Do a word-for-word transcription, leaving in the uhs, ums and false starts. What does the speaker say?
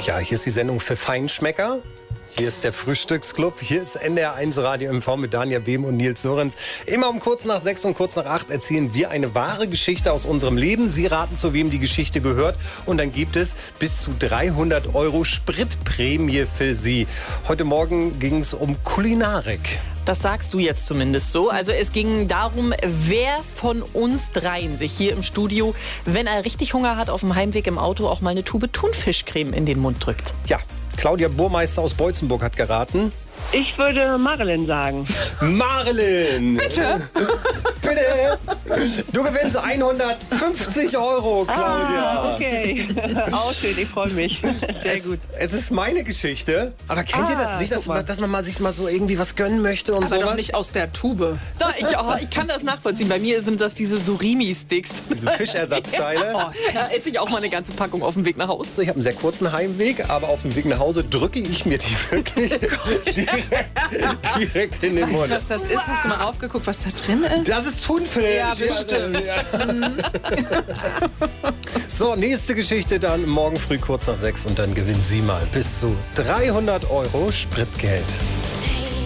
Ja, hier ist die Sendung für Feinschmecker. Hier ist der Frühstücksclub. Hier ist N D R eins Radio M V mit Daniel Behm und Nils Lorenz. Immer um kurz nach sechs und kurz nach acht erzählen wir eine wahre Geschichte aus unserem Leben. Sie raten, zu wem die Geschichte gehört. Und dann gibt es bis zu dreihundert Euro Spritprämie für Sie. Heute Morgen ging es um Kulinarik. Das sagst du jetzt zumindest so. Also es ging darum, wer von uns dreien sich hier im Studio, wenn er richtig Hunger hat, auf dem Heimweg im Auto auch mal eine Tube Thunfischcreme in den Mund drückt. Ja, Claudia Burmeister aus Beutzenburg hat geraten. Ich würde Marilyn sagen. Marilyn! Bitte? Bitte! Du gewinnst hundertfünfzig Euro, Claudia. Ah, okay. Auch schön, ich freue mich. Sehr es, gut. Es ist meine Geschichte. Aber kennt Ah, ihr das nicht, dass, guck mal. dass man mal sich mal so irgendwie was gönnen möchte und Aber sowas? doch nicht aus der Tube. Da, ich, oh, ich kann das nachvollziehen. Bei mir sind das diese Surimi-Sticks. Diese Fischersatzteile. Oh, da esse ich auch mal eine ganze Packung auf dem Weg nach Hause. Ich habe einen sehr kurzen Heimweg, aber auf dem Weg nach Hause drücke ich mir die wirklich direkt, direkt in den Weißt Mund. du, was das ist? Hast du mal raufgeguckt, was da drin ist? Das ist Thunfisch. Ja, bestimmt. Ja. So, nächste Geschichte dann morgen früh kurz nach sechs und dann gewinnen Sie mal bis zu dreihundert Euro Spritgeld.